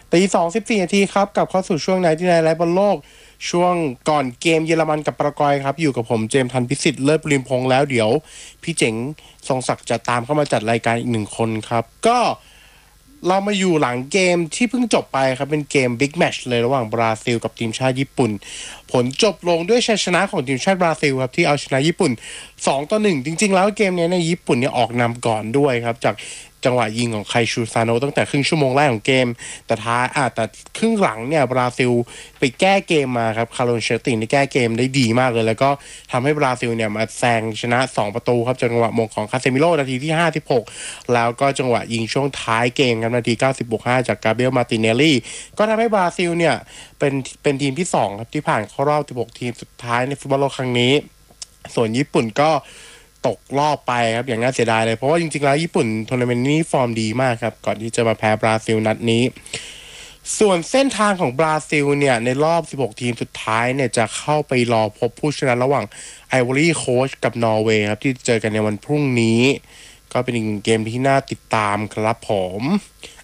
ตี 2:14 นาทีครับกลับเข้าสู่ช่วงไหนที่ไหนไลฟ์บอลโลกช่วงก่อนเกมเยอรมันกับปารากวัยครับอยู่กับผมเจมส์ทันพิสิทธิ์เลิศปริมพงษ์แล้วเดี๋ยวพี่เจ๋งทรงศักดิ์จะตามเข้ามาจัดรายการอีก1 คนครับก็เรามาอยู่หลังเกมที่เพิ่งจบไปครับเป็นเกมบิ๊กแมตช์เลยระหว่างบราซิลกับทีมชาติญี่ปุ่นผลจบลงด้วยชัยชนะของทีมชาติบราซิลครับที่เอาชนะญี่ปุ่น2-1จริงๆแล้วเกมนี้ในญี่ปุ่นเนี่ยออกนำก่อนด้วยครับจากจังหวะยิงของไคชูซาโนะตั้งแต่ครึ่งชั่วโมงแรกของเกมแต่ครึ่งหลังเนี่ยบราซิลไปแก้เกมมาครับคาร์โล เชลตินได้แก้เกมได้ดีมากเลยแล้วก็ทำให้บราซิลเนี่ยมาแซงชนะ2 ประตูครับจังหวะมงของคาเซมิโร่นาทีที่56แล้วก็จังหวะยิงช่วงท้ายเกมครับนาที90+5จากกาเบรียลมาติเนลลี่ก็ทำให้บราซิลเนี่ยเป็นทีมที่2ครับที่ผ่านเข้ารอบ16ทีมสุดท้ายในฟุตบอลโลกครั้งนี้ส่วนญี่ปุ่นก็ตกรอบไปครับอย่างน่าเสียดายเลยเพราะว่าจริงๆแล้วญี่ปุ่นทัวร์นาเมนต์นี้ฟอร์มดีมากครับก่อนที่จะมาแพ้บราซิลนัดนี้ส่วนเส้นทางของบราซิลเนี่ยในรอบ16ทีมสุดท้ายเนี่ยจะเข้าไปรอพบผู้ชนะระหว่างไอวอรี่โค้ชกับนอร์เวย์ครับที่เจอกันในวันพรุ่งนี้ก็เป็นอีกเกมที่น่าติดตามครับผม